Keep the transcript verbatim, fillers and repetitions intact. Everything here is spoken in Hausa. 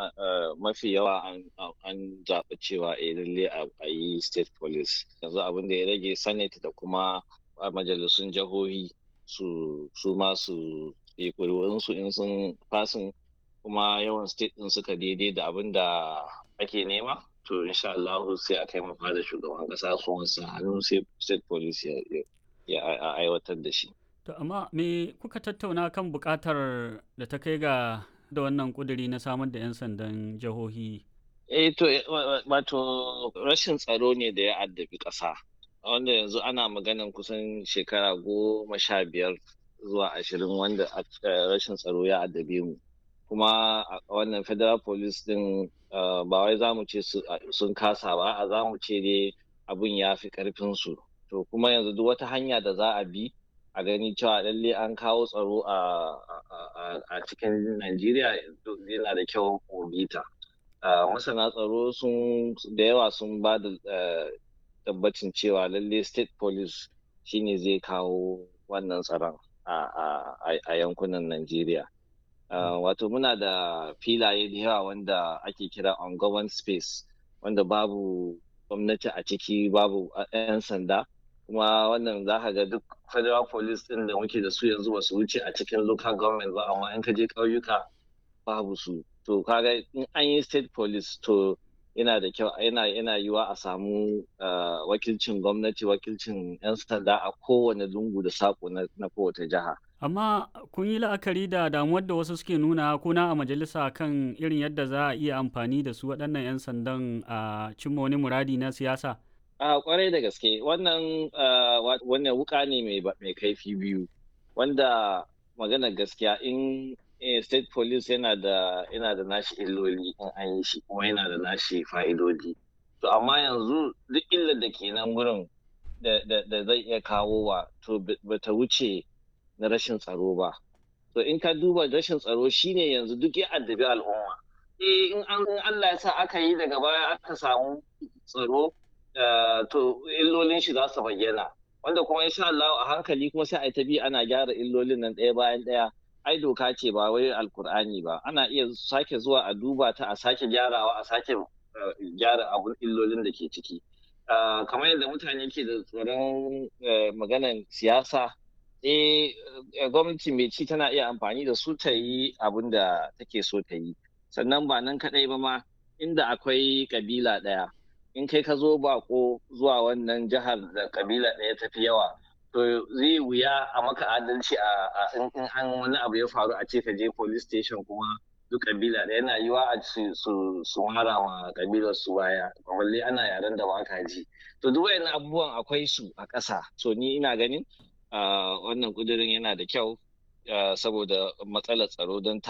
mafi yawa an zaɓi cewa eh lalle a yi state police. Yanzu abin da ya rage senate da kuma majalisun jihohi su su ma su yi ƙuri'unsu in sun fasin kuma yawan state ɗin suka daidai da abin da ake nema, to insha Allah sai a kai mafa da shugaban ƙasa su wansa hannu sai state police ya aiwatar da shi. To amma me kuka tattauna kan buƙatar da ta kai ga da wannan ƙuduri na samar da 'yan sandan jihohi? Eh to wato rashin tsaro ne da ya addabi ƙasa, wanda yanzu ana maganan kusan shekara goma sha biyar zuwa ashirin wanda rashin tsaro ya addabe mu. Kuma wannan federal police din ba wai za mu ce sun kasa ba, a za mu ce dai abun ya fi ƙarfinsu. To kuma yanzu duk wata hanya da za a bi a gani cewa lalle an kawo tsaro a cikin Najeriya yana da kyau mu bi ta. Masana tsaro sun da yawa sun ba da tabbacin cewa lalle state police shine zai kawo wannan tsaron a yankunan Najeriya. Wato muna da filaye da yawa wanda ake kira ungoverned space, wanda babu gwamnati a ciki, babu 'yan sanda. Kuma wannan za ka ga duk federal police din da muke da su yanzu ba su wuce a cikin local government ba, amma in ka je ƙauyuka babu su. To kaga in an yi state police to yana da kyau, yana yana yiwa a samu wakilcin gwamnati, wakilcin 'yan sanda a kowane lungu da saƙo na kowace jiha. Amma kun yi la'akari da damuwar da wasu suke nuna kuna a majalisa kan irin yadda za a iya amfani da su waɗannan 'yan sandan a cimma wani muradi na siyasa? A kwarai da gaske wannan wannan wuka ne mai kaifi biyu, wanda magana gaskiya in state police yana da yana da nashi illoli in an yi shi, kuma yana da nashi fa'idodi. To amma yanzu duk illar da ke nan wurin da zai iya kawo wa to bata wuce na rashin tsaro ba. To in ka duba rashin tsaro shine yanzu duk ya addabi al'umma. Eh in Allah ya sa aka yi daga baya aka samu tsaro, Uh, to illolin shi za su bayyana, wanda kuma insha Allah a hankali kuma sai a ta bi ana gyara illolin nan ɗaya bayan ɗaya. Ai doka ce ba wai alkur'ani ba, ana iya sake zuwa a duba ta a sake gyarawa a sake uh, gyara abun illolin da ke ciki. Uh, kamar yadda mutane ke da tsoron uh, maganan siyasa, eh gwamnati mai ci tana iya amfani da su ta yi abun da take so ta yi. Sannan ba nan kaɗai ba ma, inda akwai kabila ɗaya, in kai ka zo bako zuwa wannan jihar da kabila ɗaya tafi yawa, to zai wuya a maka adalci a in an wani abu ya faru a ce ka je police station kuma duk kabila ɗaya, yana yiwa a su su mara ma kabilar su baya, balle ana yaren da baka ji. To duk wayannan abubuwan akwai su a ƙasa. So ni ina ganin wannan kudirin yana da kyau saboda matsalar tsaro don